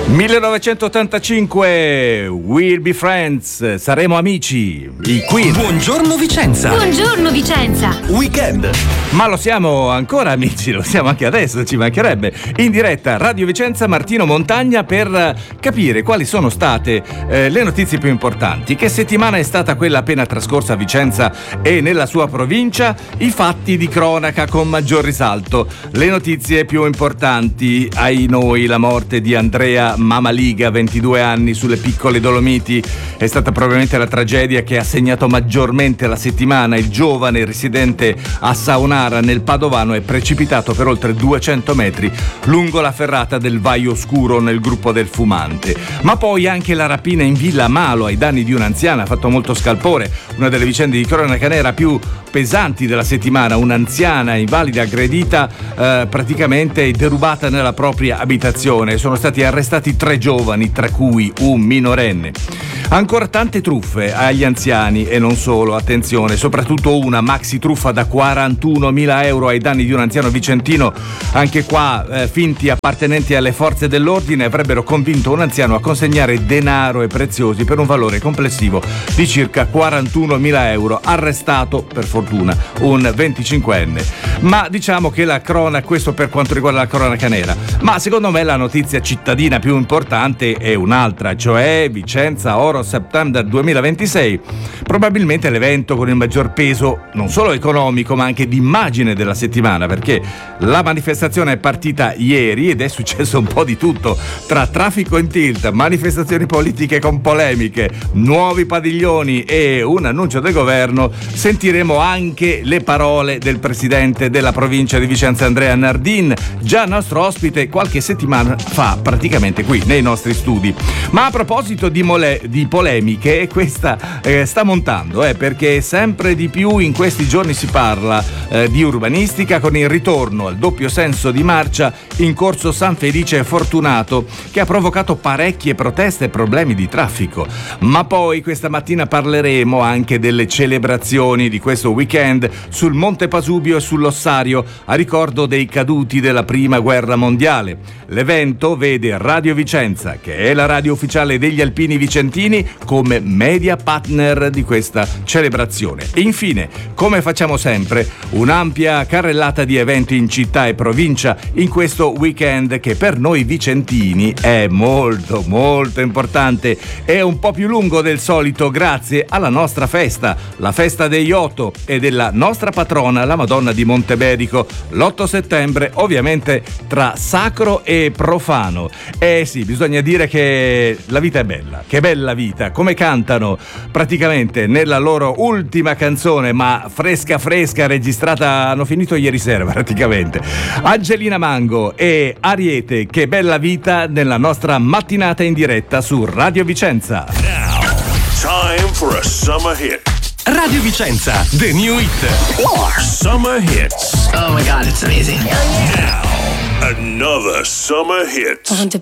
1985, We'll Be Friends, saremo amici, i Queen. Buongiorno Vicenza. Buongiorno Vicenza. Weekend. Ma lo siamo ancora amici, lo siamo anche adesso, ci mancherebbe. In diretta Radio Vicenza, Martino Montagna, per capire quali sono state le notizie più importanti. Che settimana è stata quella appena trascorsa a Vicenza e nella sua provincia? I fatti di cronaca con maggior risalto, le notizie più importanti. Ai noi, la morte di Andrea Mamaliga, 22 anni, sulle Piccole Dolomiti, è stata probabilmente la tragedia che ha segnato maggiormente la settimana. Il giovane residente a Saonara nel Padovano è precipitato per oltre 200 metri lungo la ferrata del Vaio Oscuro nel gruppo del Fumante. Ma poi anche la rapina in Villa Malo ai danni di un'anziana ha fatto molto scalpore, una delle vicende di cronaca nera più pesanti della settimana. Un'anziana invalida aggredita praticamente derubata nella propria abitazione. Sono stati arrestati 3 giovani, tra cui un minorenne. Ancora tante truffe agli anziani e non solo, attenzione, soprattutto una maxi truffa da 41.000 euro ai danni di un anziano vicentino. Anche qua finti appartenenti alle forze dell'ordine avrebbero convinto un anziano a consegnare denaro e preziosi per un valore complessivo di circa 41.000 euro. Arrestato, per fortuna, un 25enne. Ma diciamo che la cronaca, questo per quanto riguarda la cronaca nera, ma secondo me la notizia cittadina più importante è un'altra, cioè Vicenza Oro September 2026, probabilmente l'evento con il maggior peso non solo economico ma anche di immagine della settimana, perché la manifestazione è partita ieri ed è successo un po' di tutto, tra traffico in tilt, manifestazioni politiche con polemiche, nuovi padiglioni e un annuncio del governo. Sentiremo anche le parole del presidente della provincia di Vicenza, Andrea Nardin, già nostro ospite qualche settimana fa praticamente qui nei nostri studi. Ma a proposito di polemiche, questa sta montando, perché sempre di più in questi giorni si parla di urbanistica, con il ritorno al doppio senso di marcia in corso San Felice Fortunato, che ha provocato parecchie proteste e problemi di traffico. Ma poi questa mattina parleremo anche delle celebrazioni di questo weekend sul Monte Pasubio e sull'Ossario a ricordo dei caduti della Prima Guerra Mondiale. L'evento vede Radio Vicenza, che è la radio ufficiale degli alpini vicentini, come media partner di questa celebrazione. E infine, come facciamo sempre, un'ampia carrellata di eventi in città e provincia in questo weekend, che per noi vicentini è molto molto importante. È un po' più lungo del solito grazie alla nostra festa, la festa degli Otto, e della nostra patrona, la Madonna di Monteberico, l'8 settembre, ovviamente tra sacro e profano. Sì, bisogna dire che la vita è bella, che bella vita, come cantano praticamente nella loro ultima canzone, ma fresca registrata, hanno finito ieri sera praticamente, Angelina Mango e Ariete, che bella vita, nella nostra mattinata in diretta su Radio Vicenza. Now, time for a summer hit. Radio Vicenza, the new hit. Summer hits. Oh my God, it's amazing. Now, another summer hit. I want to